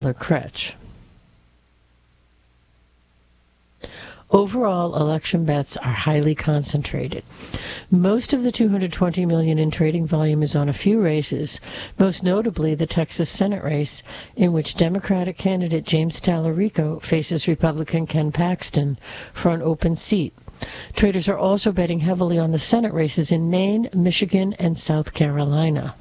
Kretsch. Overall, election bets are highly concentrated. Most of the $220 million in trading volume is on a few races, most notably the Texas Senate race, in which Democratic candidate James Tallarico faces Republican Ken Paxton for an open seat. Traders are also betting heavily on the Senate races in Maine, Michigan, and South Carolina.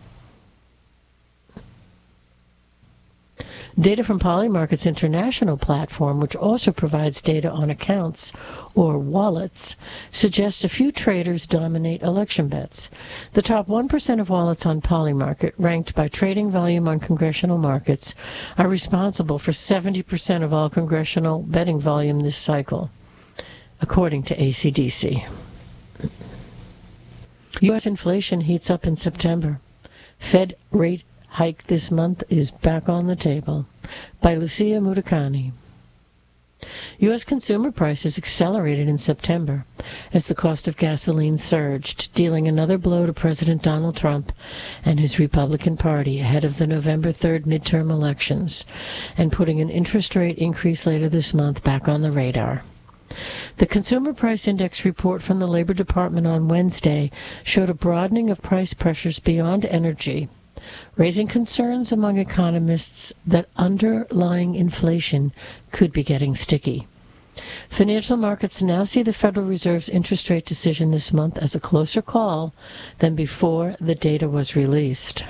Data from Polymarket's international platform, which also provides data on accounts or wallets, suggests a few traders dominate election bets. The top 1% of wallets on Polymarket, ranked by trading volume on congressional markets, are responsible for 70% of all congressional betting volume this cycle, according to ACDC. U.S. inflation heats up in September. Fed rate hike this month is back on the table, by Lucia Mutakani. U.S. consumer prices accelerated in September as the cost of gasoline surged, dealing another blow to President Donald Trump and his Republican Party ahead of the November 3rd midterm elections, and putting an interest rate increase later this month back on the radar. The Consumer Price Index report from the Labor Department on Wednesday showed a broadening of price pressures beyond energy, raising concerns among economists that underlying inflation could be getting sticky. Financial markets now see the Federal Reserve's interest rate decision this month as a closer call than before the data was released.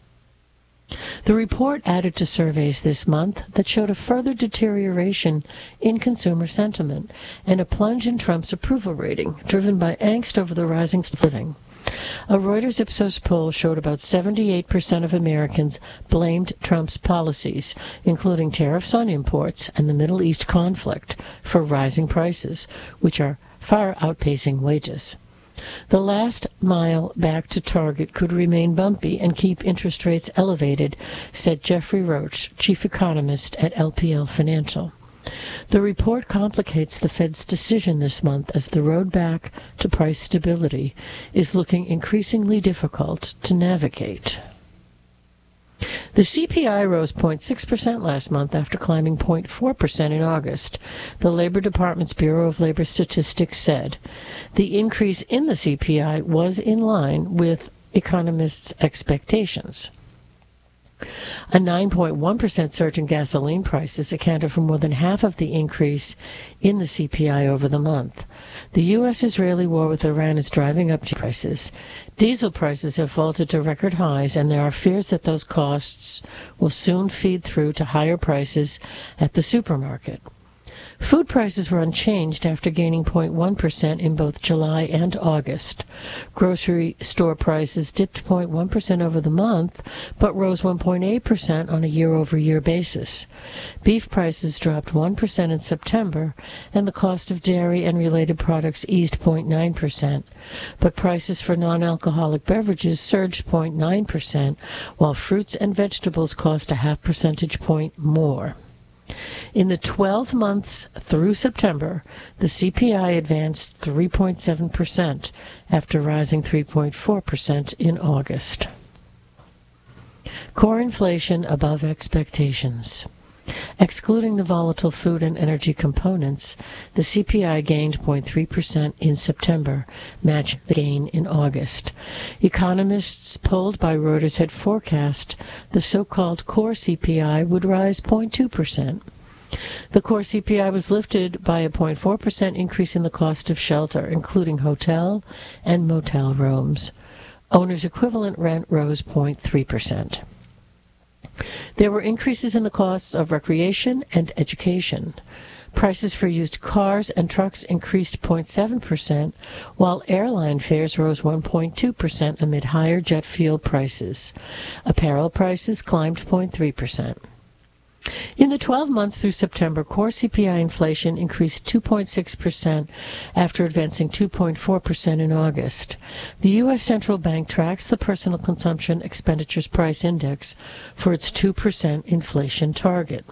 The report added to surveys this month that showed a further deterioration in consumer sentiment and a plunge in Trump's approval rating, driven by angst over the rising cost of living. A Reuters Ipsos poll showed about 78% of Americans blamed Trump's policies, including tariffs on imports and the Middle East conflict, for rising prices, which are far outpacing wages. The last mile back to target could remain bumpy and keep interest rates elevated, said Jeffrey Roach, chief economist at LPL Financial. The report complicates the Fed's decision this month as the road back to price stability is looking increasingly difficult to navigate. The CPI rose 0.6% last month after climbing 0.4% in August, the Labor Department's Bureau of Labor Statistics said. The increase in the CPI was in line with economists' expectations. A 9.1% surge in gasoline prices accounted for more than half of the increase in the CPI over the month. The U.S.-Israeli war with Iran is driving up prices. Diesel prices have vaulted to record highs, and there are fears that those costs will soon feed through to higher prices at the supermarket. Food prices were unchanged after gaining 0.1% in both July and August. Grocery store prices dipped 0.1% over the month, but rose 1.8% on a year-over-year basis. Beef prices dropped 1% in September, and the cost of dairy and related products eased 0.9%. But prices for non-alcoholic beverages surged 0.9%, while fruits and vegetables cost a half percentage point more. In the 12 months through September, the CPI advanced 3.7% after rising 3.4% in August. Core inflation above expectations. Excluding the volatile food and energy components, the CPI gained 0.3% in September, matching the gain in August. Economists polled by Reuters had forecast the so-called core CPI would rise 0.2%. The core CPI was lifted by a 0.4% increase in the cost of shelter, including hotel and motel rooms. Owner's equivalent rent rose 0.3%. There were increases in the costs of recreation and education. Prices for used cars and trucks increased 0.7%, while airline fares rose 1.2% amid higher jet fuel prices. Apparel prices climbed 0.3%. In the 12 months through September, core CPI inflation increased 2.6% after advancing 2.4% in August. The U.S. Central Bank tracks the Personal Consumption Expenditures Price Index for its 2% inflation target.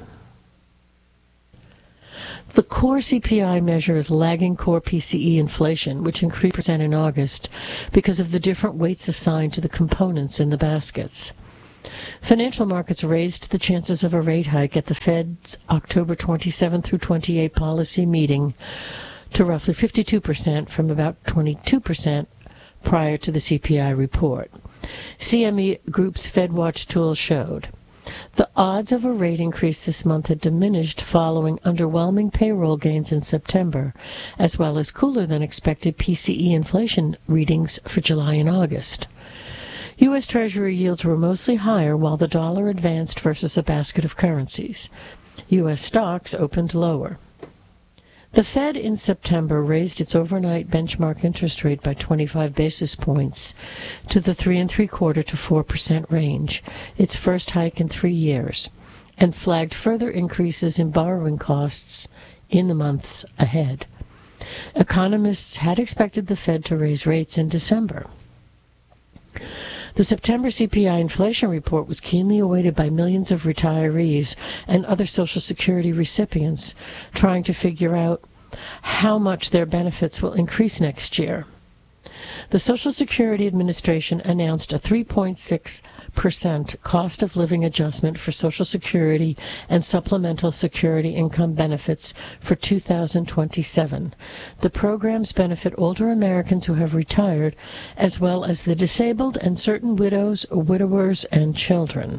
The core CPI measure is lagging core PCE inflation, which increased 2% in August because of the different weights assigned to the components in the baskets. Financial markets raised the chances of a rate hike at the Fed's October 27 through 28 policy meeting to roughly 52% from about 22% prior to the CPI report. CME Group's FedWatch tool showed the odds of a rate increase this month had diminished following underwhelming payroll gains in September, as well as cooler than expected PCE inflation readings for July and August. U.S. Treasury yields were mostly higher while the dollar advanced versus a basket of currencies. U.S. stocks opened lower. The Fed in September raised its overnight benchmark interest rate by 25 basis points to the 3.75% to 4% range, its first hike in 3 years, and flagged further increases in borrowing costs in the months ahead. Economists had expected the Fed to raise rates in December. The September CPI inflation report was keenly awaited by millions of retirees and other Social Security recipients trying to figure out how much their benefits will increase next year. The Social Security Administration announced a 3.6% cost of living adjustment for Social Security and supplemental security income benefits for 2027. The programs benefit older Americans who have retired, as well as the disabled and certain widows, widowers, and children.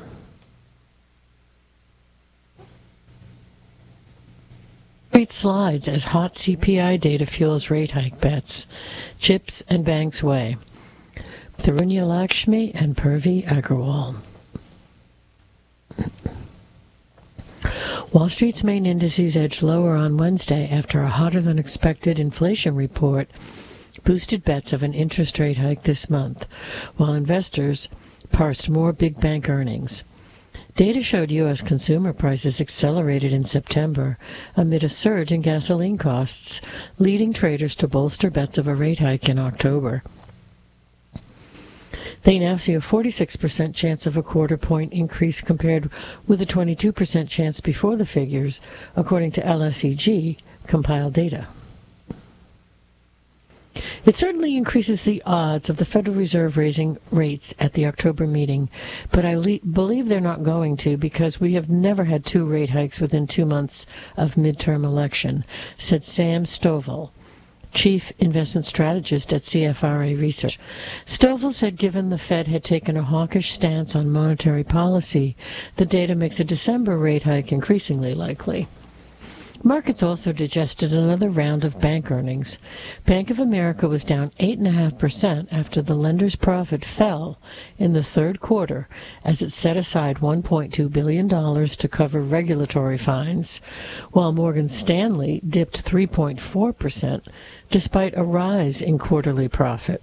Street slides as hot CPI data fuels rate hike bets. Chips and banks weigh. Tarunya Lakshmi and Purvi Agarwal. Wall Street's main indices edged lower on Wednesday after a hotter-than-expected inflation report boosted bets of an interest rate hike this month, while investors parsed more big bank earnings. Data showed U.S. consumer prices accelerated in September amid a surge in gasoline costs, leading traders to bolster bets of a rate hike in October. They now see a 46% chance of a quarter-point increase compared with a 22% chance before the figures, according to LSEG compiled data. It certainly increases the odds of the Federal Reserve raising rates at the October meeting, but I believe they're not going to because we have never had 2 rate hikes within 2 months of midterm election, said Sam Stovall, chief investment strategist at CFRA Research. Stovall said given the Fed had taken a hawkish stance on monetary policy, the data makes a December rate hike increasingly likely. Markets also digested another round of bank earnings. Bank of America was down 8.5% after the lender's profit fell in the third quarter as it set aside $1.2 billion to cover regulatory fines, while Morgan Stanley dipped 3.4% despite a rise in quarterly profit.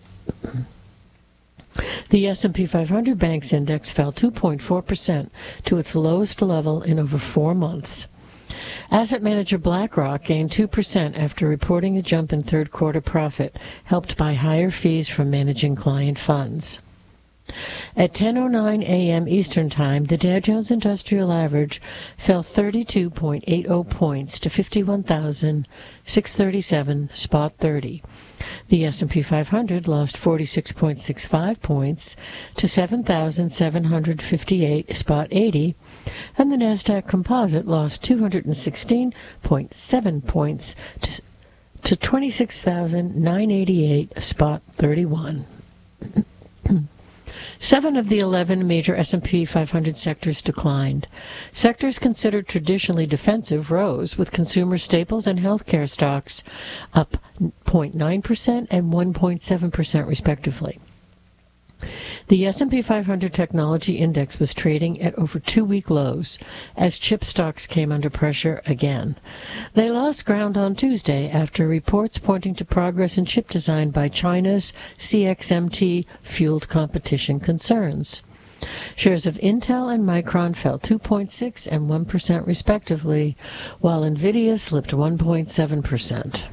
The S&P 500 Banks Index fell 2.4% to its lowest level in over 4 months. Asset manager BlackRock gained 2% after reporting a jump in third quarter profit, helped by higher fees from managing client funds. At 10:09 a.m. Eastern Time, the Dow Jones Industrial Average fell 32.80 points to 51,637 spot 30. The S&P 500 lost 46.65 points to 7,758 spot 80, and the Nasdaq Composite lost 216.7 points to 26,988 spot 31. 7 of the 11 major S&P 500 sectors declined. Sectors considered traditionally defensive rose, with consumer staples and healthcare stocks up 0.9% and 1.7% respectively. The S&P 500 Technology Index was trading at over 2-week lows as chip stocks came under pressure again. They lost ground on Tuesday after reports pointing to progress in chip design by China's CXMT fueled competition concerns. Shares of Intel and Micron fell 2.6% and 1% respectively, while NVIDIA slipped 1.7%.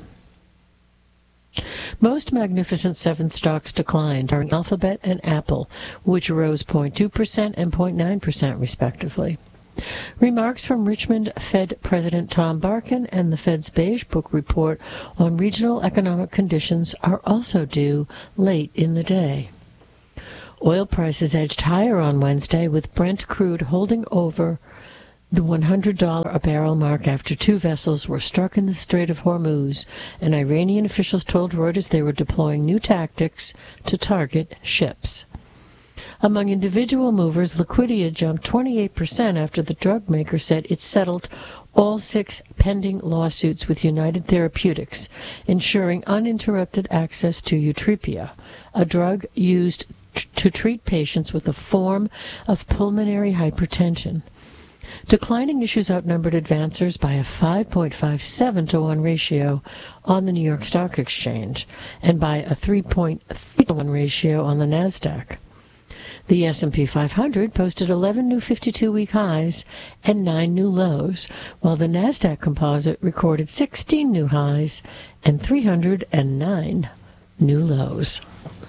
Most Magnificent Seven stocks declined, are Alphabet and Apple, which rose 0.2% and 0.9% respectively. Remarks from Richmond Fed President Tom Barkin and the Fed's Beige Book report on regional economic conditions are also due late in the day. Oil prices edged higher on Wednesday, with Brent crude holding over the $100 a barrel mark after two vessels were struck in the Strait of Hormuz, and Iranian officials told Reuters they were deploying new tactics to target ships. Among individual movers, Liquidia jumped 28% after the drug maker said it settled all 6 pending lawsuits with United Therapeutics, ensuring uninterrupted access to Eutrepia, a drug used to treat patients with a form of pulmonary hypertension. Declining issues outnumbered advancers by a 5.57 to 1 ratio on the New York Stock Exchange and by a 3.3 to 1 ratio on the NASDAQ. The S&P 500 posted 11 new 52-week highs and 9 new lows, while the NASDAQ Composite recorded 16 new highs and 309 new lows.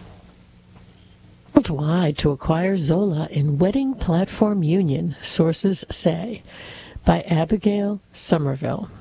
Worldwide to acquire Zola in wedding platform union, sources say, by Abigail Somerville.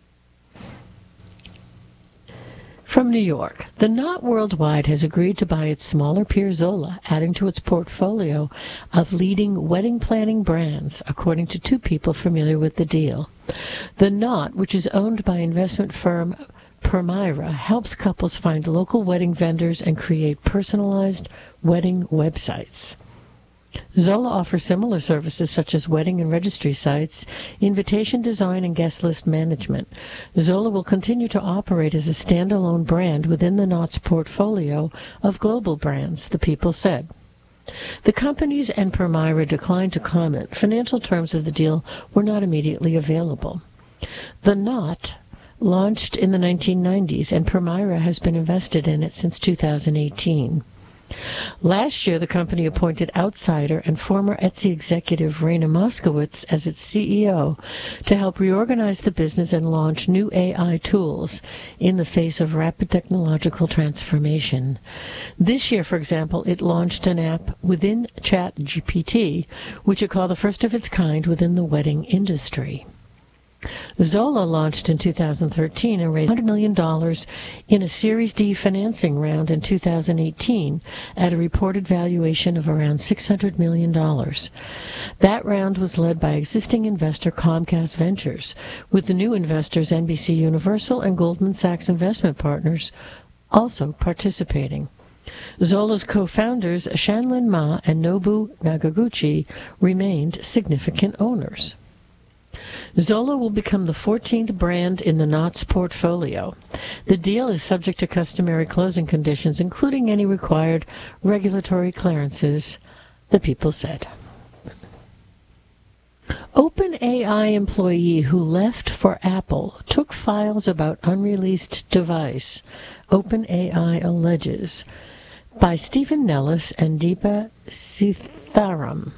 From New York, The Knot Worldwide has agreed to buy its smaller peer Zola, adding to its portfolio of leading wedding planning brands, according to 2 people familiar with the deal. The Knot, which is owned by investment firm Permira, helps couples find local wedding vendors and create personalized wedding websites. Zola offers similar services such as wedding and registry sites, invitation design, and guest list management. Zola will continue to operate as a standalone brand within the Knot's portfolio of global brands, the people said. The companies and Permira declined to comment. Financial terms of the deal were not immediately available. The Knot launched in the 1990s, and Permira has been invested in it since 2018. Last year, the company appointed outsider and former Etsy executive Raina Moskowitz as its CEO to help reorganize the business and launch new AI tools in the face of rapid technological transformation. This year, for example, it launched an app within ChatGPT, which it called the first of its kind within the wedding industry. Zola launched in 2013 and raised $100 million in a Series D financing round in 2018 at a reported valuation of around $600 million. That round was led by existing investor Comcast Ventures, with the new investors NBC Universal and Goldman Sachs Investment Partners also participating. Zola's co-founders Shanlin Ma and Nobu Nagaguchi remained significant owners. Zola will become the 14th brand in the Knot's portfolio. The deal is subject to customary closing conditions, including any required regulatory clearances, the people said. OpenAI employee who left for Apple took files about unreleased device, OpenAI alleges, by Stephen Nellis and Deepa Sitharam.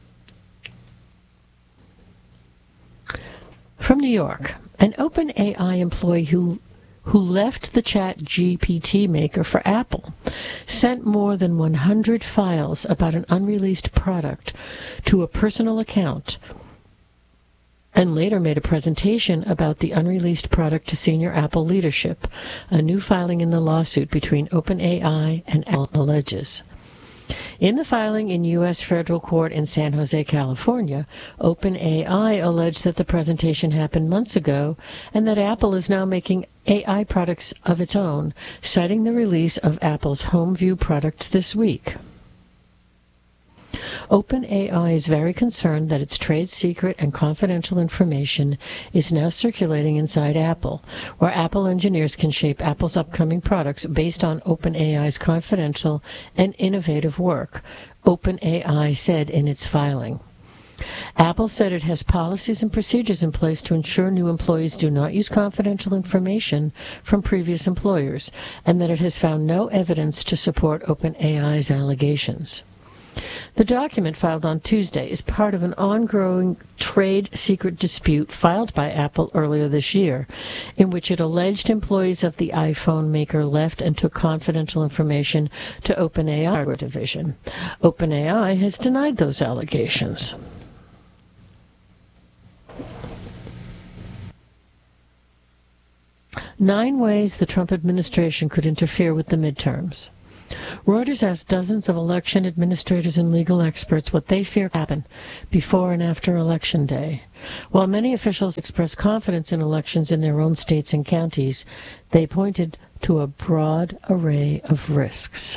From New York, an OpenAI employee who left the ChatGPT maker for Apple sent more than 100 files about an unreleased product to a personal account and later made a presentation about the unreleased product to senior Apple leadership, a new filing in the lawsuit between OpenAI and Apple alleges. In the filing in U.S. federal court in San Jose, California, OpenAI alleged that the presentation happened months ago and that Apple is now making AI products of its own, citing the release of Apple's HomeView product this week. OpenAI is very concerned that its trade secret and confidential information is now circulating inside Apple, where Apple engineers can shape Apple's upcoming products based on OpenAI's confidential and innovative work, OpenAI said in its filing. Apple said it has policies and procedures in place to ensure new employees do not use confidential information from previous employers, and that it has found no evidence to support OpenAI's allegations. The document filed on Tuesday is part of an ongoing trade secret dispute filed by Apple earlier this year, in which it alleged employees of the iPhone maker left and took confidential information to OpenAI division. OpenAI has denied those allegations. Nine ways the Trump administration could interfere with the midterms. Reuters asked dozens of election administrators and legal experts what they fear could happen before and after Election Day. While many officials expressed confidence in elections in their own states and counties, they pointed to a broad array of risks.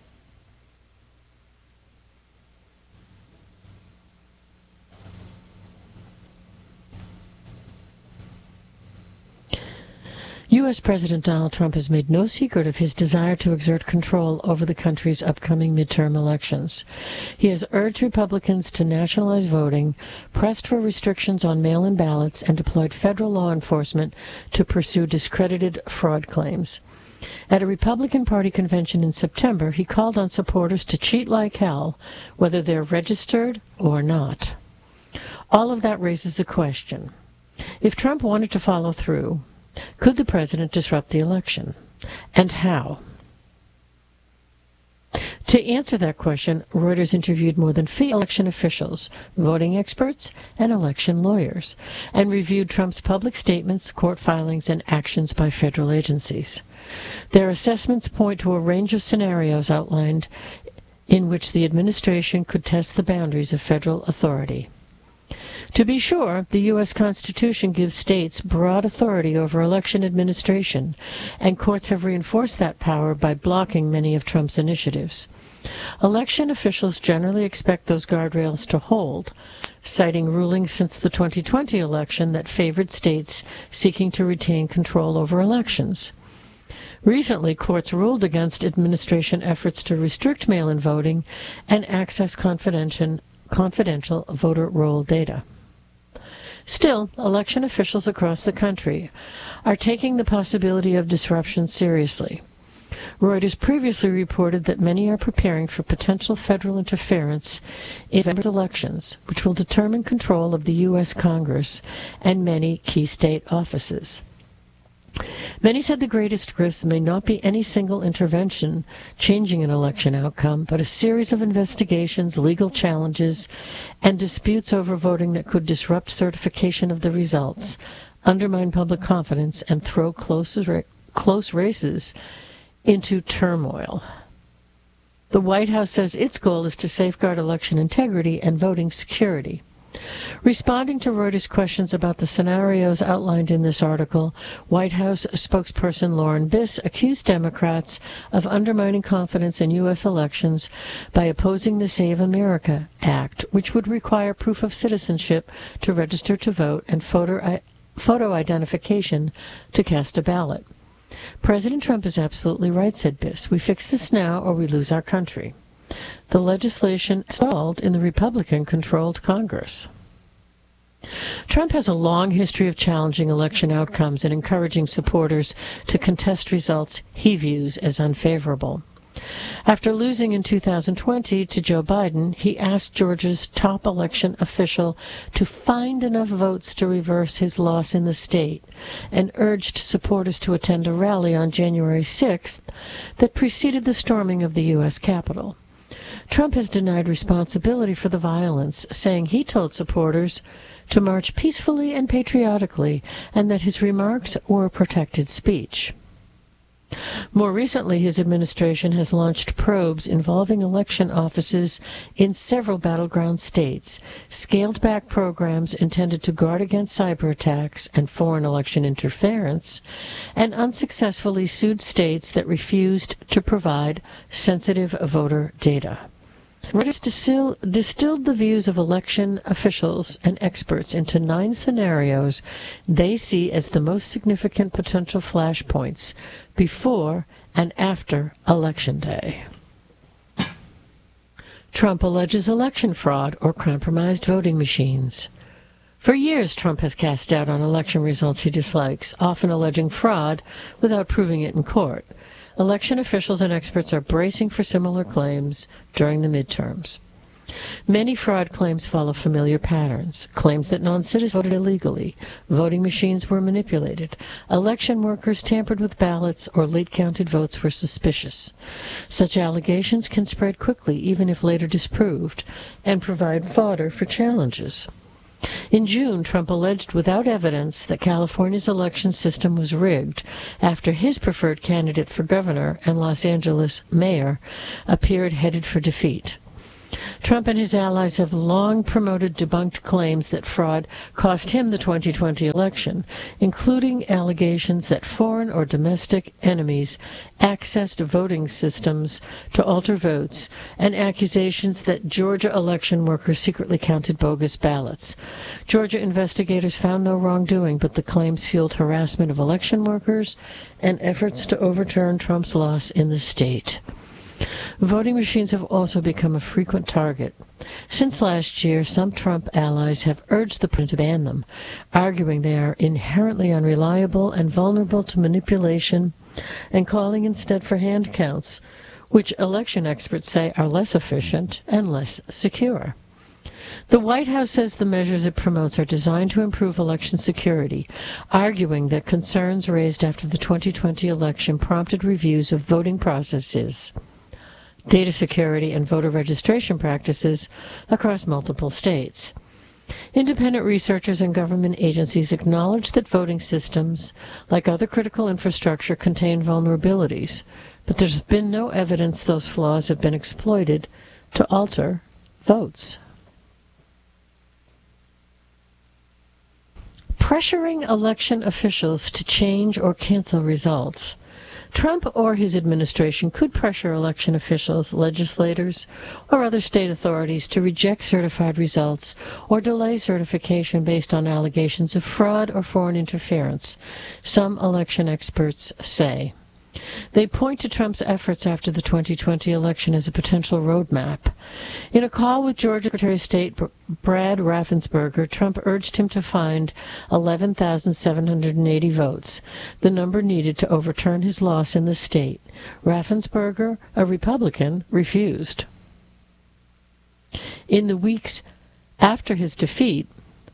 U.S. President Donald Trump has made no secret of his desire to exert control over the country's upcoming midterm elections. He has urged Republicans to nationalize voting, pressed for restrictions on mail-in ballots, and deployed federal law enforcement to pursue discredited fraud claims. At a Republican Party convention in September, he called on supporters to cheat like hell, whether they're registered or not. All of that raises a question. If Trump wanted to follow through, could the president disrupt the election? And how? To answer that question, Reuters interviewed more than 50 election officials, voting experts, and election lawyers, and reviewed Trump's public statements, court filings, and actions by federal agencies. Their assessments point to a range of scenarios outlined in which the administration could test the boundaries of federal authority. To be sure, the U.S. Constitution gives states broad authority over election administration, and courts have reinforced that power by blocking many of Trump's initiatives. Election officials generally expect those guardrails to hold, citing rulings since the 2020 election that favored states seeking to retain control over elections. Recently, courts ruled against administration efforts to restrict mail-in voting and access confidential voter roll data. Still, election officials across the country are taking the possibility of disruption seriously. Reuters previously reported that many are preparing for potential federal interference in November's elections, which will determine control of the U.S. Congress and many key state offices. Many said the greatest risk may not be any single intervention changing an election outcome, but a series of investigations, legal challenges, and disputes over voting that could disrupt certification of the results, undermine public confidence, and throw close races into turmoil. The White House says its goal is to safeguard election integrity and voting security. Responding to Reuters' questions about the scenarios outlined in this article, White House spokesperson Lauren Biss accused Democrats of undermining confidence in U.S. elections by opposing the Save America Act, which would require proof of citizenship to register to vote and photo identification to cast a ballot. President Trump is absolutely right, said Biss. We fix this now or we lose our country. The legislation stalled in the Republican-controlled Congress. Trump has a long history of challenging election outcomes and encouraging supporters to contest results he views as unfavorable. After losing in 2020 to Joe Biden, he asked Georgia's top election official to find enough votes to reverse his loss in the state and urged supporters to attend a rally on January 6th that preceded the storming of the U.S. Capitol. Trump has denied responsibility for the violence, saying he told supporters to march peacefully and patriotically and that his remarks were protected speech. More recently, his administration has launched probes involving election offices in several battleground states, scaled back programs intended to guard against cyber attacks and foreign election interference, and unsuccessfully sued states that refused to provide sensitive voter data. Reuters distilled the views of election officials and experts into 9 scenarios they see as the most significant potential flashpoints before and after Election Day. Trump alleges election fraud or compromised voting machines. For years, Trump has cast doubt on election results he dislikes, often alleging fraud without proving it in court. Election officials and experts are bracing for similar claims during the midterms. Many fraud claims follow familiar patterns. Claims that non-citizens voted illegally, voting machines were manipulated, election workers tampered with ballots, or late-counted votes were suspicious. Such allegations can spread quickly, even if later disproved, and provide fodder for challenges. In June, Trump alleged without evidence that California's election system was rigged after his preferred candidate for governor and Los Angeles mayor appeared headed for defeat. Trump and his allies have long promoted debunked claims that fraud cost him the 2020 election, including allegations that foreign or domestic enemies accessed voting systems to alter votes, and accusations that Georgia election workers secretly counted bogus ballots. Georgia investigators found no wrongdoing, but the claims fueled harassment of election workers and efforts to overturn Trump's loss in the state. Voting machines have also become a frequent target. Since last year, some Trump allies have urged the president to ban them, arguing they are inherently unreliable and vulnerable to manipulation, and calling instead for hand counts, which election experts say are less efficient and less secure. The White House says the measures it promotes are designed to improve election security, arguing that concerns raised after the 2020 election prompted reviews of voting processes, data security, and voter registration practices across multiple states. Independent researchers and government agencies acknowledge that voting systems, like other critical infrastructure, contain vulnerabilities, but there's been no evidence those flaws have been exploited to alter votes. Pressuring election officials to change or cancel results. Trump or his administration could pressure election officials, legislators, or other state authorities to reject certified results or delay certification based on allegations of fraud or foreign interference, some election experts say. They point to Trump's efforts after the 2020 election as a potential roadmap. In a call with Georgia Secretary of State Brad Raffensperger, Trump urged him to find 11,780 votes, the number needed to overturn his loss in the state. Raffensperger, a Republican, refused. In the weeks after his defeat,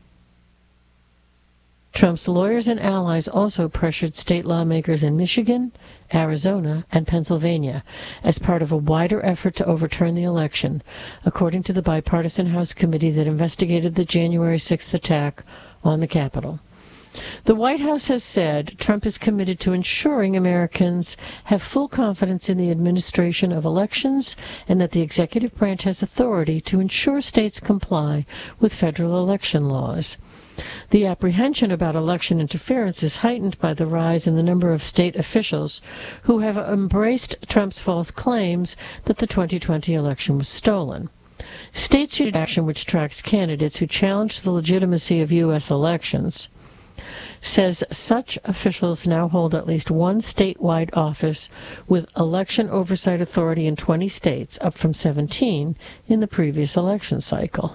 Trump's lawyers and allies also pressured state lawmakers in Michigan, Arizona, and Pennsylvania as part of a wider effort to overturn the election, according to the bipartisan House committee that investigated the January 6th attack on the Capitol. The White House has said Trump is committed to ensuring Americans have full confidence in the administration of elections and that the executive branch has authority to ensure states comply with federal election laws. The apprehension about election interference is heightened by the rise in the number of state officials who have embraced Trump's false claims that the 2020 election was stolen. State Street Action, which tracks candidates who challenge the legitimacy of U.S. elections, says such officials now hold at least one statewide office with election oversight authority in 20 states, up from 17 in the previous election cycle.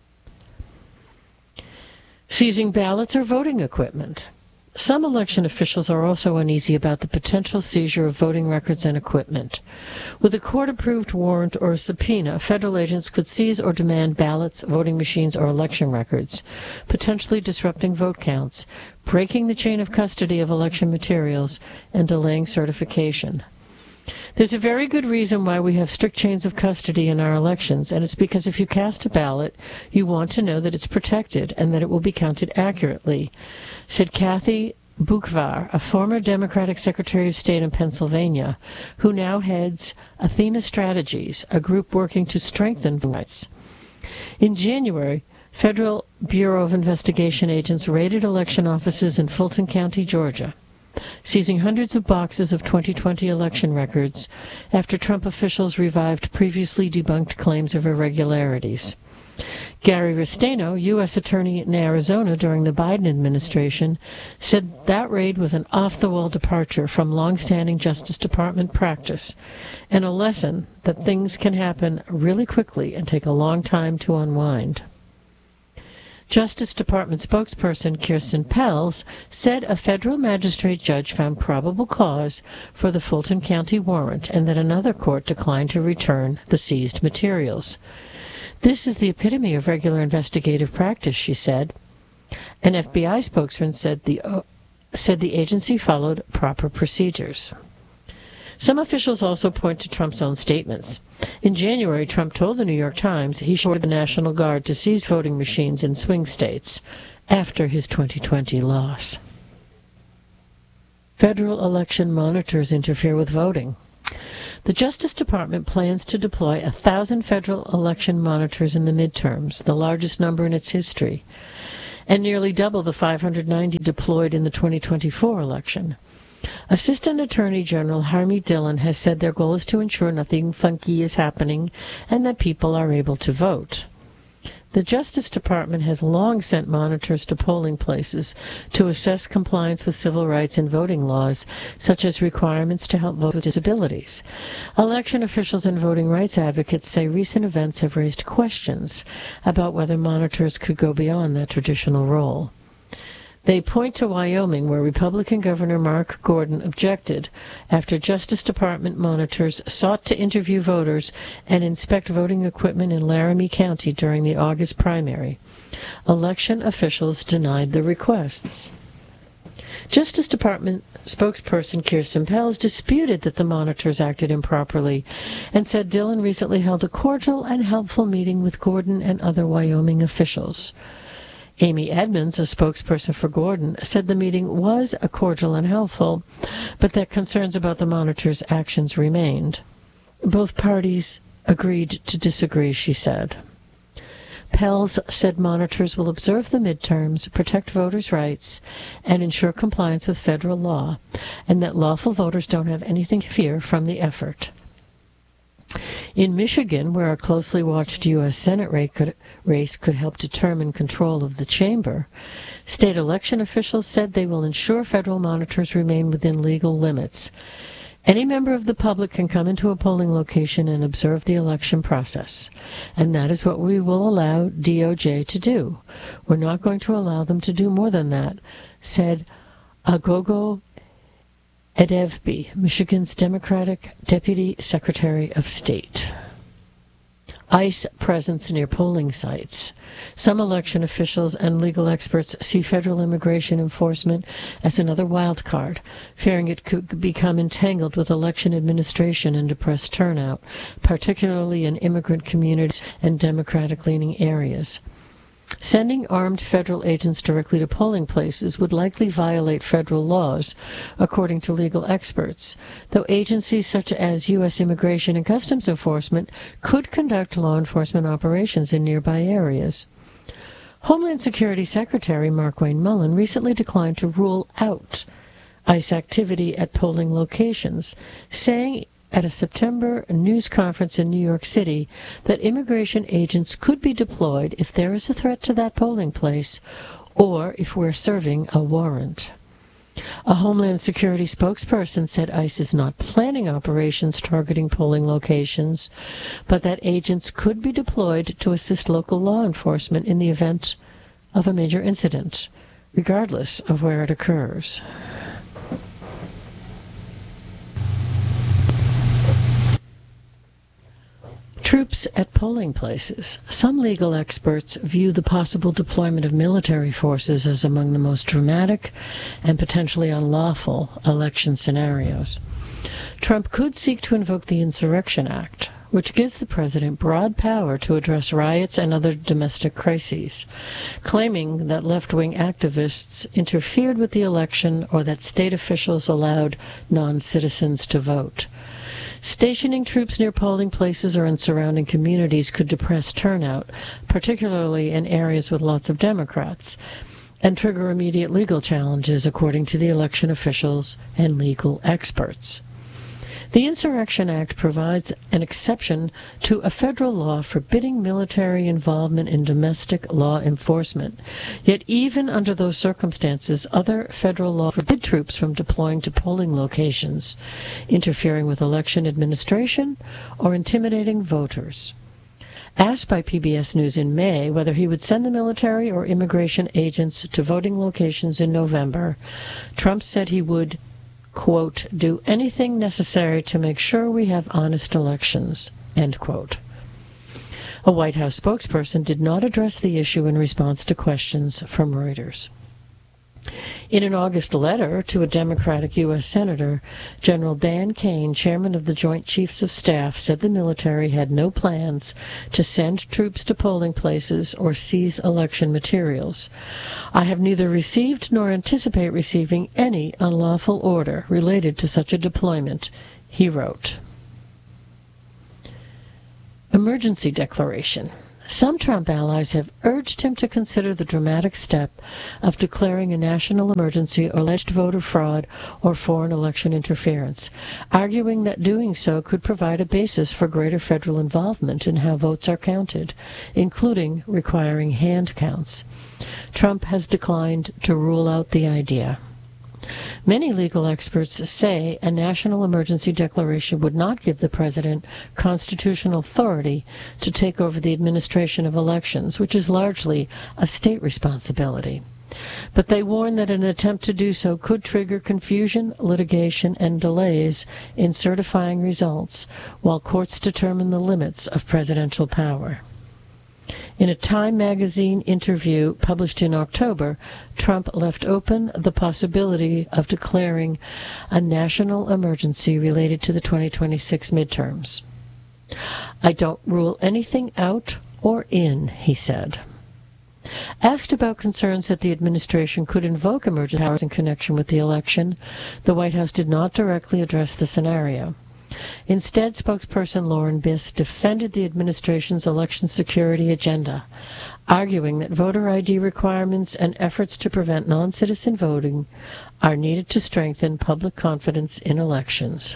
Seizing ballots or voting equipment. Some election officials are also uneasy about the potential seizure of voting records and equipment. With a court-approved warrant or a subpoena, federal agents could seize or demand ballots, voting machines, or election records, potentially disrupting vote counts, breaking the chain of custody of election materials, and delaying certification. There's a very good reason why we have strict chains of custody in our elections, and it's because if you cast a ballot, you want to know that it's protected and that it will be counted accurately, said Kathy Boockvar, a former Democratic Secretary of State in Pennsylvania, who now heads Athena Strategies, a group working to strengthen voting rights. In January, Federal Bureau of Investigation agents raided election offices in Fulton County, Georgia, seizing hundreds of boxes of 2020 election records after Trump officials revived previously debunked claims of irregularities. Gary Restaino, U.S. Attorney in Arizona during the Biden administration, said that raid was an off-the-wall departure from long-standing Justice Department practice and a lesson that things can happen really quickly and take a long time to unwind. Justice Department spokesperson Kirsten Pelz said a federal magistrate judge found probable cause for the Fulton County warrant and that another court declined to return the seized materials. This is the epitome of regular investigative practice, she said. An FBI spokesman said the agency followed proper procedures. Some officials also point to Trump's own statements. In January, Trump told the New York Times he ordered the National Guard to seize voting machines in swing states after his 2020 loss. Federal election monitors interfere with voting. The Justice Department plans to deploy 1,000 federal election monitors in the midterms, the largest number in its history, and nearly double the 590 deployed in the 2024 election. Assistant Attorney General Harmeet Dillon has said their goal is to ensure nothing funky is happening and that people are able to vote. The Justice Department has long sent monitors to polling places to assess compliance with civil rights and voting laws, such as requirements to help vote with disabilities. Election officials and voting rights advocates say recent events have raised questions about whether monitors could go beyond that traditional role. They point to Wyoming, where Republican Governor Mark Gordon objected after Justice Department monitors sought to interview voters and inspect voting equipment in Laramie County during the August primary. Election officials denied the requests. Justice Department spokesperson Kirsten Pelz disputed that the monitors acted improperly and said Dillon recently held a cordial and helpful meeting with Gordon and other Wyoming officials. Amy Edmonds, a spokesperson for Gordon, said the meeting was cordial and helpful, but that concerns about the monitors' actions remained. Both parties agreed to disagree, she said. Pelz said monitors will observe the midterms, protect voters' rights, and ensure compliance with federal law, and that lawful voters don't have anything to fear from the effort. In Michigan, where a closely watched U.S. Senate race could help determine control of the chamber, state election officials said they will ensure federal monitors remain within legal limits. Any member of the public can come into a polling location and observe the election process, and that is what we will allow DOJ to do. We're not going to allow them to do more than that, said Agogo Edevby, Michigan's Democratic Deputy Secretary of State. ICE presence near polling sites. Some election officials and legal experts see federal immigration enforcement as another wild card, fearing it could become entangled with election administration and depress turnout, particularly in immigrant communities and Democratic-leaning areas. Sending armed federal agents directly to polling places would likely violate federal laws, according to legal experts, though agencies such as U.S. Immigration and Customs Enforcement could conduct law enforcement operations in nearby areas. Homeland Security Secretary Markwayne Mullin recently declined to rule out ICE activity at polling locations, saying at a September news conference in New York City that immigration agents could be deployed if there is a threat to that polling place or if we're serving a warrant. A Homeland Security spokesperson said ICE is not planning operations targeting polling locations, but that agents could be deployed to assist local law enforcement in the event of a major incident, regardless of where it occurs. Troops at polling places. Some legal experts view the possible deployment of military forces as among the most dramatic and potentially unlawful election scenarios. Trump could seek to invoke the Insurrection Act, which gives the president broad power to address riots and other domestic crises, claiming that left-wing activists interfered with the election or that state officials allowed non-citizens to vote. Stationing troops near polling places or in surrounding communities could depress turnout, particularly in areas with lots of Democrats, and trigger immediate legal challenges, according to the election officials and legal experts. The Insurrection Act provides an exception to a federal law forbidding military involvement in domestic law enforcement. Yet even under those circumstances, other federal law forbid troops from deploying to polling locations, interfering with election administration, or intimidating voters. Asked by PBS News in May whether he would send the military or immigration agents to voting locations in November, Trump said he would, quote, do anything necessary to make sure we have honest elections, end quote. A White House spokesperson did not address the issue in response to questions from Reuters. In an August letter to a Democratic U.S. Senator, General Dan Kane, chairman of the Joint Chiefs of Staff, said the military had no plans to send troops to polling places or seize election materials. I have neither received nor anticipate receiving any unlawful order related to such a deployment, he wrote. Emergency declaration. Some Trump allies have urged him to consider the dramatic step of declaring a national emergency or alleged voter fraud or foreign election interference, arguing that doing so could provide a basis for greater federal involvement in how votes are counted, including requiring hand counts. Trump has declined to rule out the idea. Many legal experts say a national emergency declaration would not give the president constitutional authority to take over the administration of elections, which is largely a state responsibility. But they warn that an attempt to do so could trigger confusion, litigation, and delays in certifying results while courts determine the limits of presidential power. In a Time magazine interview published in October, Trump left open the possibility of declaring a national emergency related to the 2026 midterms. I don't rule anything out or in, he said. Asked about concerns that the administration could invoke emergency powers in connection with the election, the White House did not directly address the scenario. Instead, spokesperson Lauren Biss defended the administration's election security agenda, arguing that voter ID requirements and efforts to prevent non-citizen voting are needed to strengthen public confidence in elections.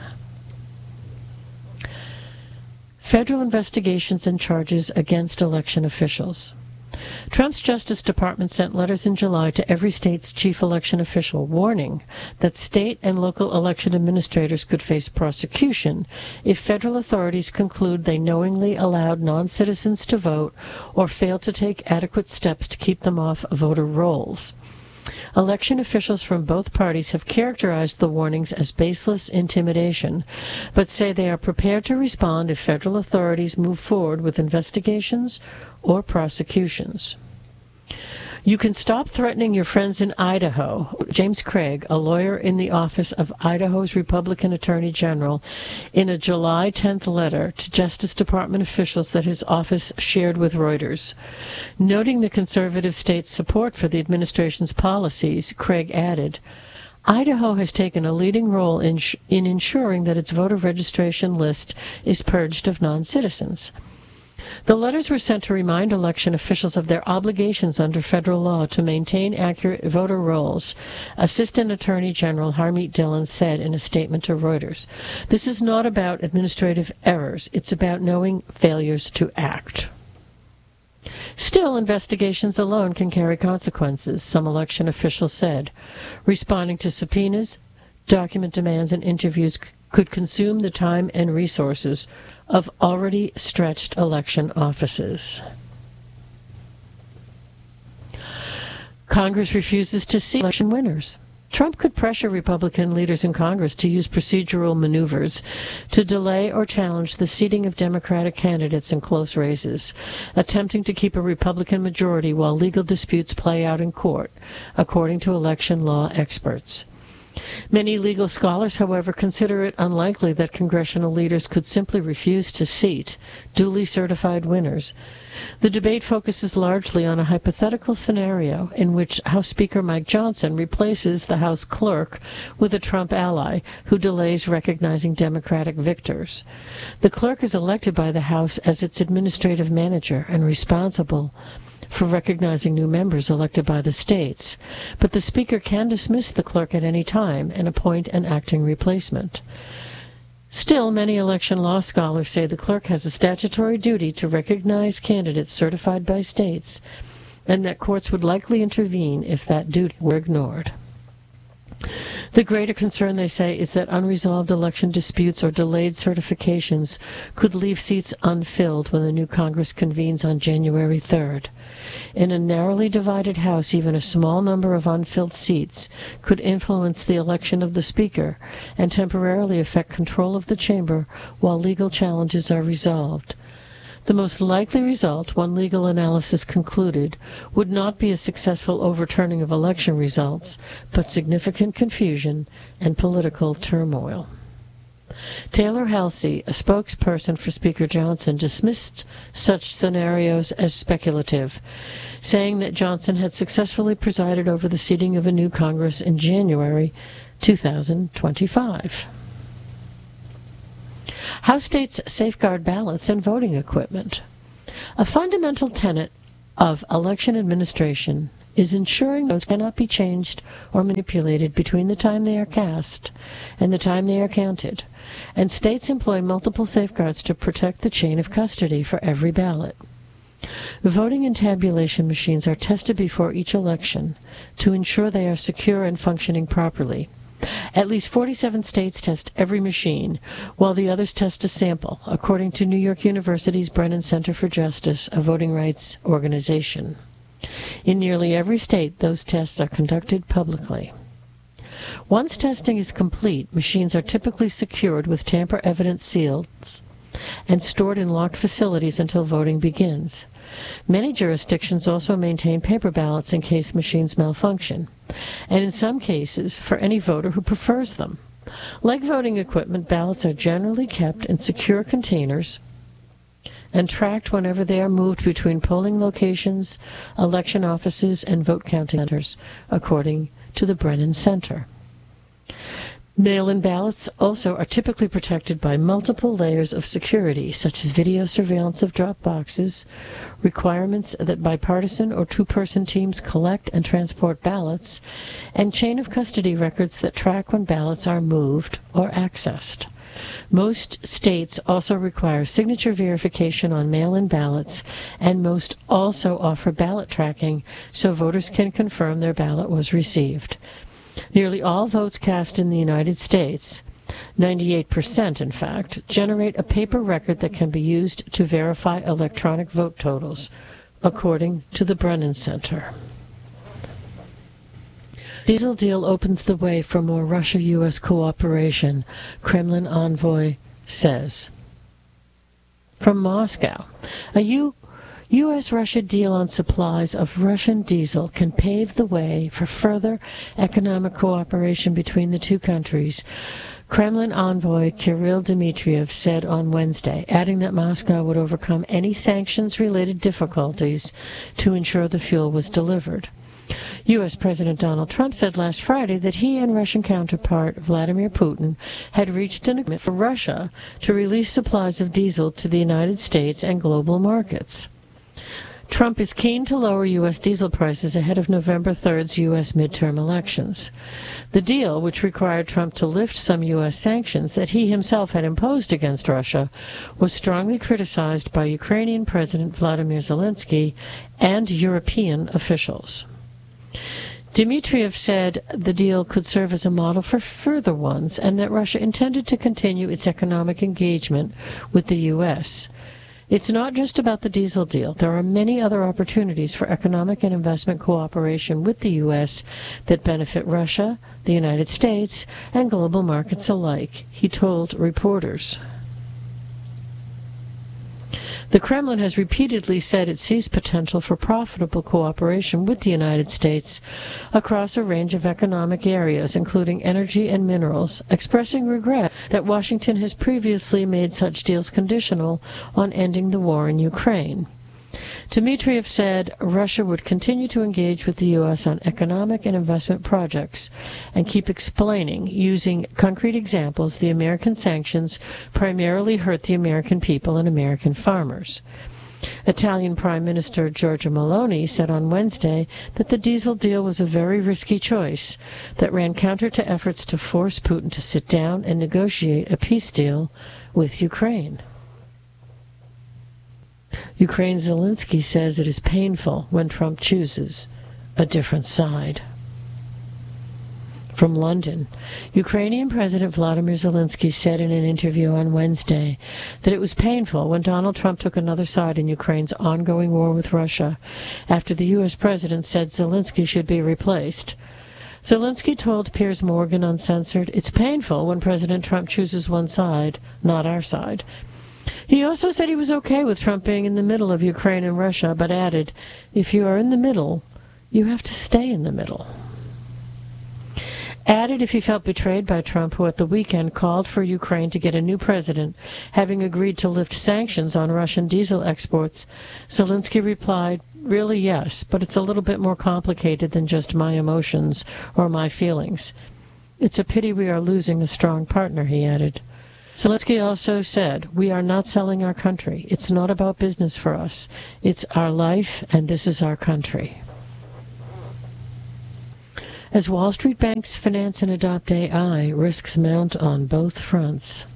Federal investigations and charges against election officials. Trump's Justice Department sent letters in July to every state's chief election official warning that state and local election administrators could face prosecution if federal authorities conclude they knowingly allowed non-citizens to vote or failed to take adequate steps to keep them off voter rolls. Election officials from both parties have characterized the warnings as baseless intimidation, but say they are prepared to respond if federal authorities move forward with investigations or prosecutions. You can stop threatening your friends in Idaho. James Craig, a lawyer in the office of Idaho's Republican Attorney General, in a July 10th letter to Justice Department officials that his office shared with Reuters. Noting the conservative state's support for the administration's policies, Craig added, Idaho has taken a leading role in ensuring that its voter registration list is purged of non-citizens. The letters were sent to remind election officials of their obligations under federal law to maintain accurate voter rolls, Assistant Attorney General Harmeet Dillon said in a statement to Reuters. This is not about administrative errors. It's about knowing failures to act. Still, investigations alone can carry consequences, some election officials said. Responding to subpoenas, document demands, and interviews could consume the time and resources of already stretched election offices. Congress refuses to seat election winners. Trump could pressure Republican leaders in Congress to use procedural maneuvers to delay or challenge the seating of Democratic candidates in close races, attempting to keep a Republican majority while legal disputes play out in court, according to election law experts. Many legal scholars, however, consider it unlikely that congressional leaders could simply refuse to seat duly certified winners. The debate focuses largely on a hypothetical scenario in which House Speaker Mike Johnson replaces the House clerk with a Trump ally who delays recognizing Democratic victors. The clerk is elected by the House as its administrative manager and responsible for recognizing new members elected by the states, but the Speaker can dismiss the clerk at any time and appoint an acting replacement. Still, many election law scholars say the clerk has a statutory duty to recognize candidates certified by states, and that courts would likely intervene if that duty were ignored. The greater concern, they say, is that unresolved election disputes or delayed certifications could leave seats unfilled when the new Congress convenes on January 3rd. In a narrowly divided House, even a small number of unfilled seats could influence the election of the Speaker and temporarily affect control of the chamber while legal challenges are resolved. The most likely result, one legal analysis concluded, would not be a successful overturning of election results, but significant confusion and political turmoil. Taylor Halsey, a spokesperson for Speaker Johnson, dismissed such scenarios as speculative, saying that Johnson had successfully presided over the seating of a new Congress in January 2025. How states safeguard ballots and voting equipment. A fundamental tenet of election administration is ensuring votes cannot be changed or manipulated between the time they are cast and the time they are counted, and states employ multiple safeguards to protect the chain of custody for every ballot. Voting and tabulation machines are tested before each election to ensure they are secure and functioning properly. At least 47 states test every machine, while the others test a sample, according to New York University's Brennan Center for Justice, a voting rights organization. In nearly every state, those tests are conducted publicly. Once testing is complete, machines are typically secured with tamper-evident seals and stored in locked facilities until voting begins. Many jurisdictions also maintain paper ballots in case machines malfunction, and in some cases, for any voter who prefers them. Like voting equipment, ballots are generally kept in secure containers and tracked whenever they are moved between polling locations, election offices, and vote counting centers, according to the Brennan Center. Mail-in ballots also are typically protected by multiple layers of security, such as video surveillance of drop boxes, requirements that bipartisan or two-person teams collect and transport ballots, and chain of custody records that track when ballots are moved or accessed. Most states also require signature verification on mail-in ballots, and most also offer ballot tracking so voters can confirm their ballot was received. Nearly all votes cast in the United States, 98% in fact, generate a paper record that can be used to verify electronic vote totals, according to the Brennan Center. Diesel deal opens the way for more Russia-U.S. cooperation, Kremlin envoy says. From Moscow, a U.S.-Russia deal on supplies of Russian diesel can pave the way for further economic cooperation between the two countries, Kremlin envoy Kirill Dmitriev said on Wednesday, adding that Moscow would overcome any sanctions-related difficulties to ensure the fuel was delivered. U.S. President Donald Trump said last Friday that he and Russian counterpart Vladimir Putin had reached an agreement for Russia to release supplies of diesel to the United States and global markets. Trump is keen to lower U.S. diesel prices ahead of November 3rd's U.S. midterm elections. The deal, which required Trump to lift some U.S. sanctions that he himself had imposed against Russia, was strongly criticized by Ukrainian President Vladimir Zelensky and European officials. Dmitriev said the deal could serve as a model for further ones and that Russia intended to continue its economic engagement with the U.S. It's not just about the diesel deal. There are many other opportunities for economic and investment cooperation with the U.S. that benefit Russia, the United States, and global markets alike, he told reporters. The Kremlin has repeatedly said it sees potential for profitable cooperation with the United States across a range of economic areas, including energy and minerals, expressing regret that Washington has previously made such deals conditional on ending the war in Ukraine. Dmitriev said Russia would continue to engage with the U.S. on economic and investment projects and keep explaining, using concrete examples, the American sanctions primarily hurt the American people and American farmers. Italian Prime Minister Giorgia Meloni said on Wednesday that the diesel deal was a very risky choice that ran counter to efforts to force Putin to sit down and negotiate a peace deal with Ukraine. Ukraine's Zelensky says it is painful when Trump chooses a different side. From London, Ukrainian President Vladimir Zelensky said in an interview on Wednesday that it was painful when Donald Trump took another side in Ukraine's ongoing war with Russia, after the U.S. president said Zelensky should be replaced. Zelensky told Piers Morgan Uncensored, "It's painful when President Trump chooses one side, not our side." He also said he was okay with Trump being in the middle of Ukraine and Russia, but added, if you are in the middle, you have to stay in the middle. Added if he felt betrayed by Trump, who at the weekend called for Ukraine to get a new president, having agreed to lift sanctions on Russian diesel exports, Zelensky replied, really, yes, but it's a little bit more complicated than just my emotions or my feelings. It's a pity we are losing a strong partner, he added. Zelensky also said, we are not selling our country. It's not about business for us. It's our life, and this is our country. As Wall Street banks finance and adopt AI, risks mount on both fronts.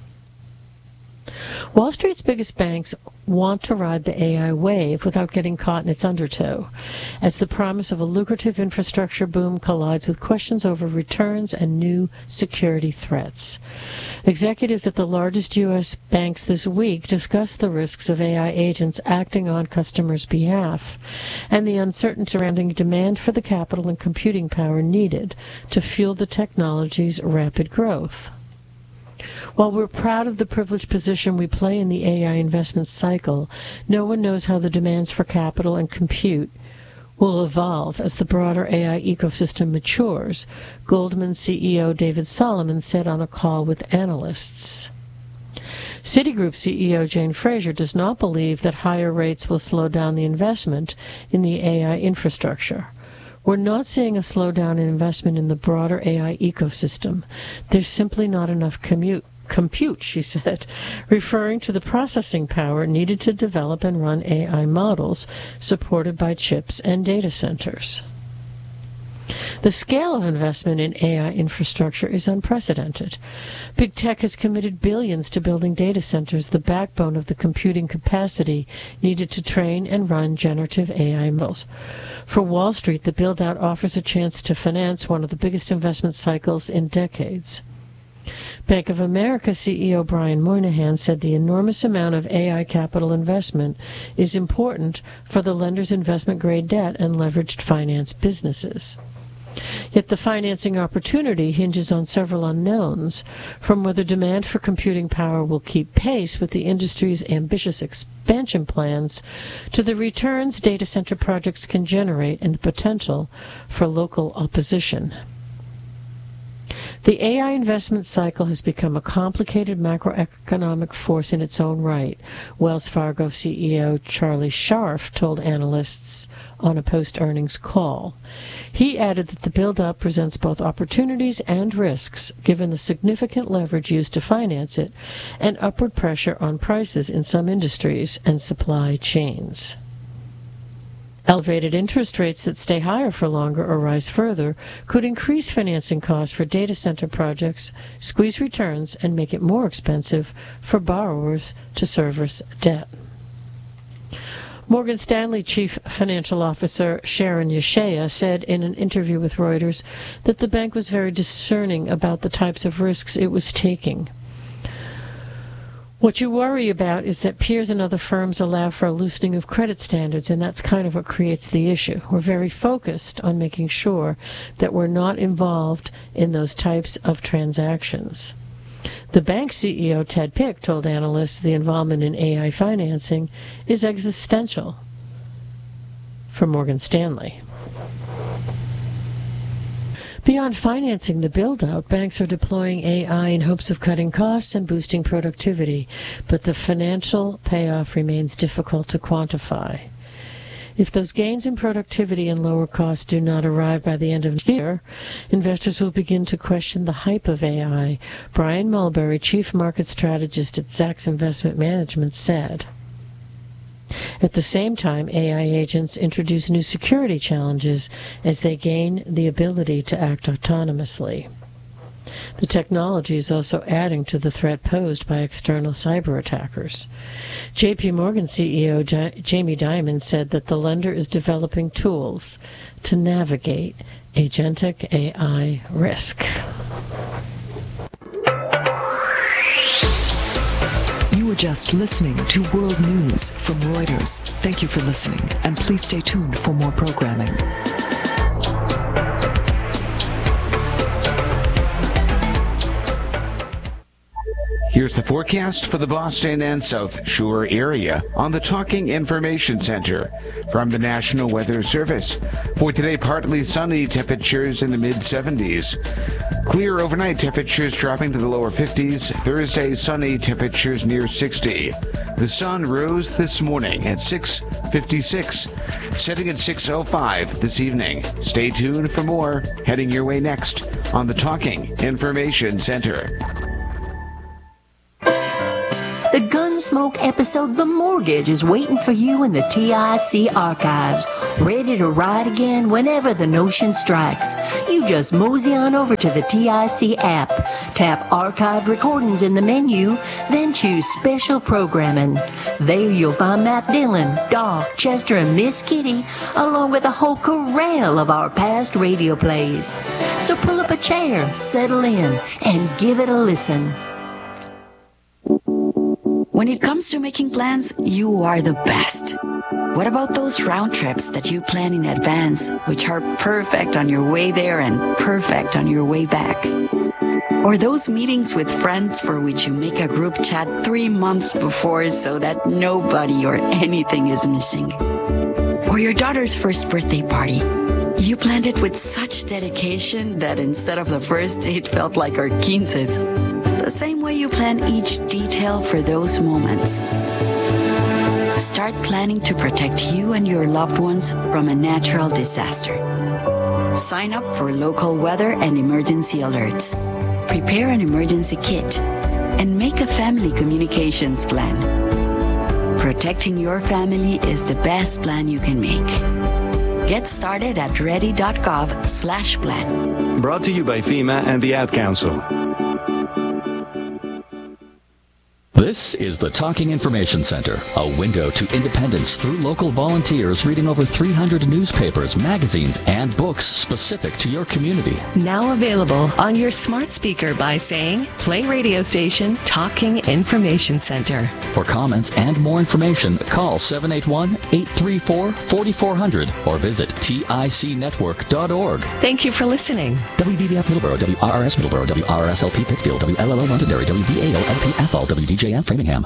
Wall Street's biggest banks want to ride the AI wave without getting caught in its undertow, as the promise of a lucrative infrastructure boom collides with questions over returns and new security threats. Executives at the largest U.S. banks this week discussed the risks of AI agents acting on customers' behalf and the uncertainty surrounding demand for the capital and computing power needed to fuel the technology's rapid growth. While we're proud of the privileged position we play in the AI investment cycle, no one knows how the demands for capital and compute will evolve as the broader AI ecosystem matures, Goldman CEO David Solomon said on a call with analysts. Citigroup CEO Jane Fraser does not believe that higher rates will slow down the investment in the AI infrastructure. We're not seeing a slowdown in investment in the broader AI ecosystem. There's simply not enough compute, she said, referring to the processing power needed to develop and run AI models supported by chips and data centers. The scale of investment in AI infrastructure is unprecedented. Big tech has committed billions to building data centers, the backbone of the computing capacity needed to train and run generative AI models. For Wall Street, the build-out offers a chance to finance one of the biggest investment cycles in decades. Bank of America CEO Brian Moynihan said the enormous amount of AI capital investment is important for the lender's investment-grade debt and leveraged finance businesses. Yet the financing opportunity hinges on several unknowns, from whether demand for computing power will keep pace with the industry's ambitious expansion plans to the returns data center projects can generate and the potential for local opposition. The AI investment cycle has become a complicated macroeconomic force in its own right, Wells Fargo CEO Charlie Scharf told analysts on a post-earnings call. He added that the build-up presents both opportunities and risks, given the significant leverage used to finance it and upward pressure on prices in some industries and supply chains. Elevated interest rates that stay higher for longer or rise further could increase financing costs for data center projects, squeeze returns, and make it more expensive for borrowers to service debt. Morgan Stanley Chief Financial Officer Sharon Yeshaya said in an interview with Reuters that the bank was very discerning about the types of risks it was taking. What you worry about is that peers and other firms allow for a loosening of credit standards, and that's kind of what creates the issue. We're very focused on making sure that we're not involved in those types of transactions. The bank CEO, Ted Pick, told analysts the involvement in AI financing is existential for Morgan Stanley. Beyond financing the build-out, banks are deploying AI in hopes of cutting costs and boosting productivity, but the financial payoff remains difficult to quantify. If those gains in productivity and lower costs do not arrive by the end of the year, investors will begin to question the hype of AI, Brian Mulberry, chief market strategist at Zacks Investment Management, said. At the same time, AI agents introduce new security challenges as they gain the ability to act autonomously. The technology is also adding to the threat posed by external cyber attackers. JP Morgan CEO Jamie Dimon said that the lender is developing tools to navigate agentic AI risk. You were just listening to World News from Reuters. Thank you for listening, and please stay tuned for more programming. Here's the forecast for the Boston and South Shore area on the Talking Information Center from the National Weather Service. For today, partly sunny, temperatures in the mid-70s. Clear overnight, temperatures dropping to the lower 50s. Thursday, sunny, temperatures near 60. The sun rose this morning at 6:56, setting at 6:05 this evening. Stay tuned for more. Heading your way next on the Talking Information Center. The Gunsmoke episode The Mortgage is waiting for you in the TIC archives, ready to ride again whenever the notion strikes. You just mosey on over to the TIC app, tap Archived Recordings in the menu, then choose Special Programming. There you'll find Matt Dillon, Doc, Chester, and Miss Kitty, along with a whole corral of our past radio plays. So pull up a chair, settle in, and give it a listen. When it comes to making plans, you are the best. What about those round trips that you plan in advance, which are perfect on your way there and perfect on your way back? Or those meetings with friends for which you make a group chat 3 months before so that nobody or anything is missing? Or your daughter's first birthday party. You planned it with such dedication that instead of the first date felt like our quinces. The same way you plan each detail for those moments. Start planning to protect you and your loved ones from a natural disaster. Sign up for local weather and emergency alerts. Prepare an emergency kit and make a family communications plan. Protecting your family is the best plan you can make. Get started at ready.gov/plan. Brought to you by FEMA and the Ad Council. This is the Talking Information Center, a window to independence through local volunteers reading over 300 newspapers, magazines, and books specific to your community. Now available on your smart speaker by saying, play radio station Talking Information Center. For comments and more information, call 781-834-4400 or visit ticnetwork.org. Thank you for listening. WBBF Middleborough, WRRS Middleborough, WRSLP Pittsfield, WLLO Londonderry, WVAO LP Athol, WDJF Framingham.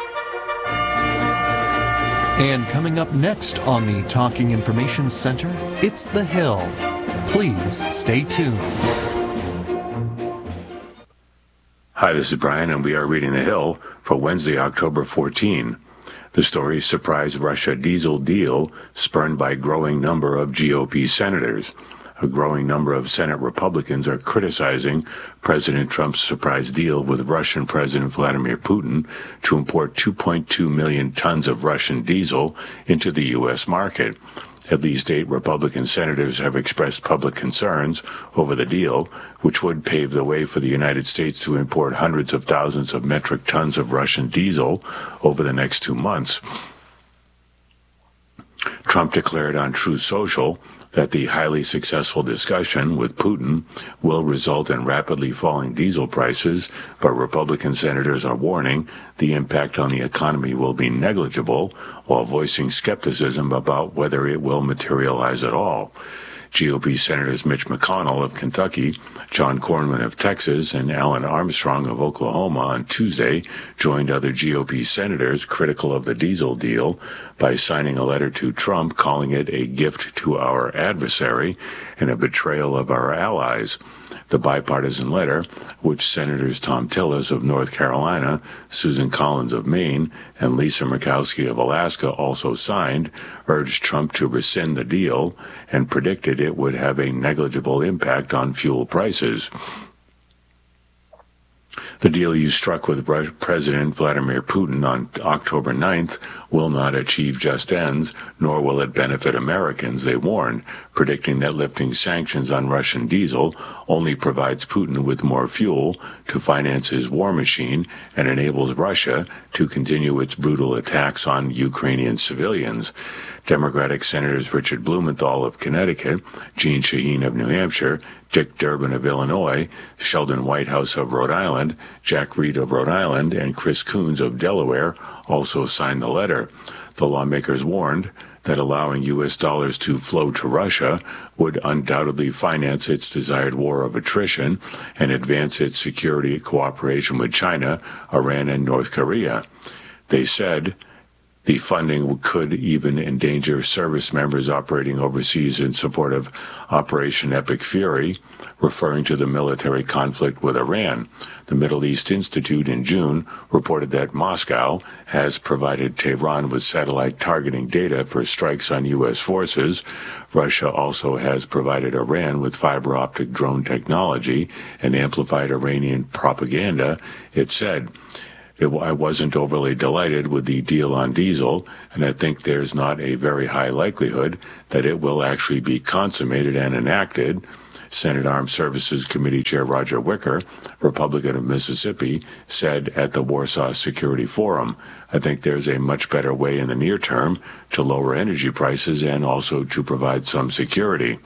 And coming up next on the Talking Information Center, it's The Hill. Please stay tuned. Hi, this is Brian, and we are reading The Hill for Wednesday, October 14. The story, Surprise Russia Diesel Deal, spurned by growing number of GOP senators. A growing number of Senate Republicans are criticizing President Trump's surprise deal with Russian President Vladimir Putin to import 2.2 million tons of Russian diesel into the U.S. market. At least 8 Republican senators have expressed public concerns over the deal, which would pave the way for the United States to import hundreds of thousands of metric tons of Russian diesel over the next 2 months. Trump declared on Truth Social that the highly successful discussion with Putin will result in rapidly falling diesel prices, but Republican senators are warning the impact on the economy will be negligible, while voicing skepticism about whether it will materialize at all. GOP Senators Mitch McConnell of Kentucky, John Cornyn of Texas, and Alan Armstrong of Oklahoma on Tuesday joined other GOP senators critical of the diesel deal by signing a letter to Trump calling it a gift to our adversary and a betrayal of our allies. The bipartisan letter, which Senators Tom Tillis of North Carolina, Susan Collins of Maine, and Lisa Murkowski of Alaska also signed, urged Trump to rescind the deal and predicted it would have a negligible impact on fuel prices. The deal you struck with President Vladimir Putin on October 9th will not achieve just ends, nor will it benefit Americans, they warned, predicting that lifting sanctions on Russian diesel only provides Putin with more fuel to finance his war machine and enables Russia to continue its brutal attacks on Ukrainian civilians. Democratic Senators Richard Blumenthal of Connecticut, Jeanne Shaheen of New Hampshire, Dick Durbin of Illinois, Sheldon Whitehouse of Rhode Island, Jack Reed of Rhode Island, and Chris Coons of Delaware also signed the letter. The lawmakers warned that allowing U.S. dollars to flow to Russia would undoubtedly finance its desired war of attrition and advance its security cooperation with China, Iran, and North Korea. They said the funding could even endanger service members operating overseas in support of Operation Epic Fury, referring to the military conflict with Iran. The Middle East Institute in June reported that Moscow has provided Tehran with satellite targeting data for strikes on U.S. forces. Russia also has provided Iran with fiber optic drone technology and amplified Iranian propaganda, it said. I wasn't overly delighted with the deal on diesel, and I think there's not a very high likelihood that it will actually be consummated and enacted. Senate Armed Services Committee Chair Roger Wicker, Republican of Mississippi, said at the Warsaw Security Forum, I think there's a much better way in the near term to lower energy prices and also to provide some security.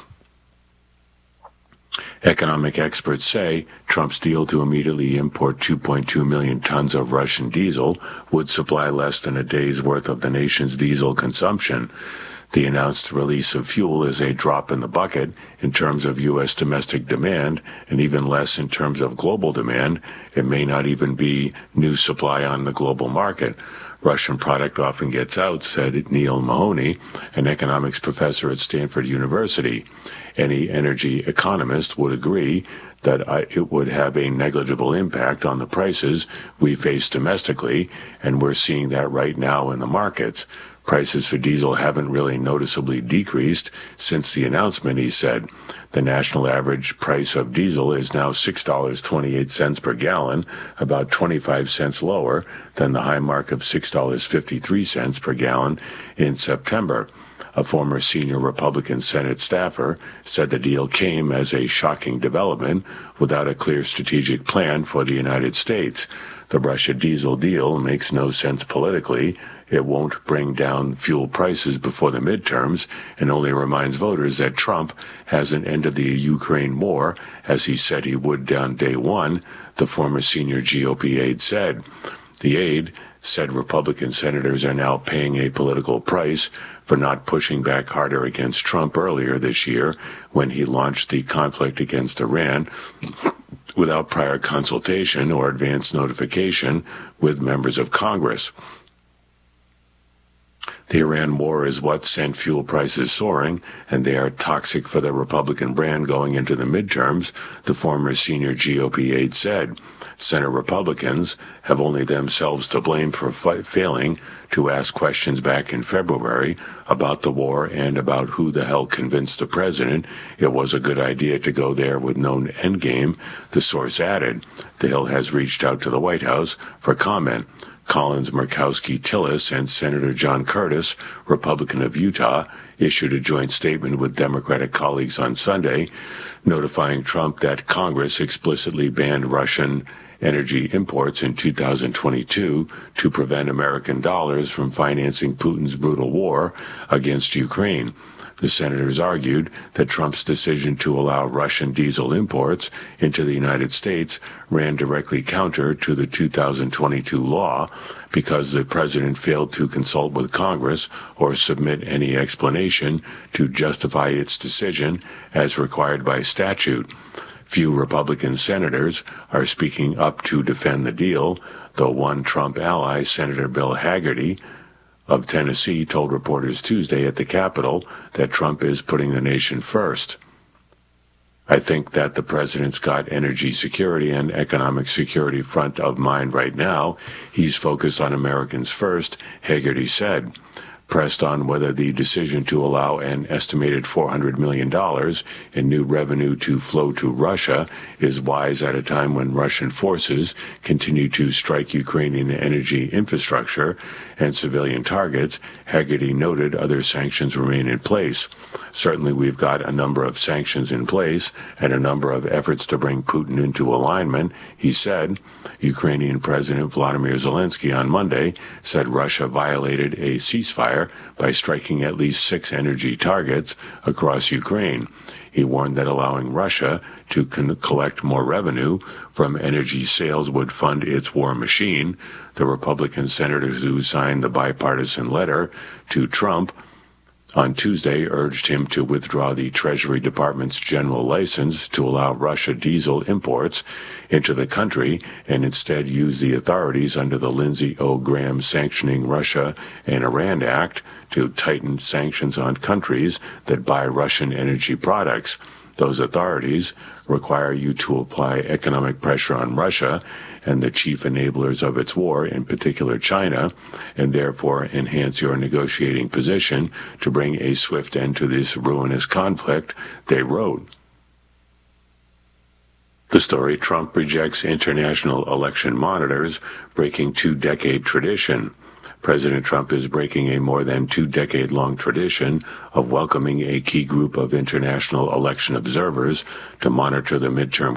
Economic experts say Trump's deal to immediately import 2.2 million tons of Russian diesel would supply less than a day's worth of the nation's diesel consumption. The announced release of fuel is a drop in the bucket in terms of U.S. domestic demand and even less in terms of global demand. It may not even be new supply on the global market. Russian product often gets out, said Neil Mahoney, an economics professor at Stanford University. Any energy economist would agree that it would have a negligible impact on the prices we face domestically, and we're seeing that right now in the markets. Prices for diesel haven't really noticeably decreased since the announcement, he said. The national average price of diesel is now $6.28 per gallon, about 25 cents lower than the high mark of $6.53 per gallon in September. A former senior Republican Senate staffer said the deal came as a shocking development without a clear strategic plan for the United States. The Russia diesel deal makes no sense politically. It won't bring down fuel prices before the midterms and only reminds voters that Trump hasn't ended the Ukraine war as he said he would on day one, the former senior GOP aide said. The aide said Republican senators are now paying a political price for not pushing back harder against Trump earlier this year when he launched the conflict against Iran without prior consultation or advance notification with members of Congress. The Iran war is what sent fuel prices soaring, and they are toxic for the Republican brand going into the midterms, the former senior GOP aide said. Senate Republicans have only themselves to blame for failing to ask questions back in February about the war and about who the hell convinced the president it was a good idea to go there with no endgame, the source added. The Hill has reached out to the White House for comment. Collins Murkowski Tillis and Senator John Curtis, Republican of Utah, issued a joint statement with Democratic colleagues on Sunday, notifying Trump that Congress explicitly banned Russian energy imports in 2022 to prevent American dollars from financing Putin's brutal war against Ukraine. The senators argued that Trump's decision to allow Russian diesel imports into the United States ran directly counter to the 2022 law because the president failed to consult with Congress or submit any explanation to justify its decision as required by statute. Few Republican senators are speaking up to defend the deal, though one Trump ally, Senator Bill Hagerty of Tennessee, told reporters Tuesday at the Capitol that Trump is putting the nation first. I think that the president's got energy security and economic security front of mind right now. He's focused on Americans first, Hagerty said. Pressed on whether the decision to allow an estimated $400 million in new revenue to flow to Russia is wise at a time when Russian forces continue to strike Ukrainian energy infrastructure and civilian targets, Hagerty noted other sanctions remain in place. Certainly we've got a number of sanctions in place and a number of efforts to bring Putin into alignment, he said. Ukrainian President Vladimir Zelensky on Monday said Russia violated a ceasefire by striking at least 6 energy targets across Ukraine. He warned that allowing Russia to collect more revenue from energy sales would fund its war machine. The Republican senators who signed the bipartisan letter to Trump on Tuesday urged him to withdraw the Treasury Department's general license to allow Russia diesel imports into the country and instead use the authorities under the Lindsey O. Graham Sanctioning Russia and Iran Act to tighten sanctions on countries that buy Russian energy products. Those authorities require you to apply economic pressure on Russia and the chief enablers of its war, in particular China, and therefore enhance your negotiating position to bring a swift end to this ruinous conflict, they wrote. The story, Trump rejects international election monitors, breaking two-decade tradition. President Trump is breaking a more than two-decade-long tradition of welcoming a key group of international election observers to monitor the midterm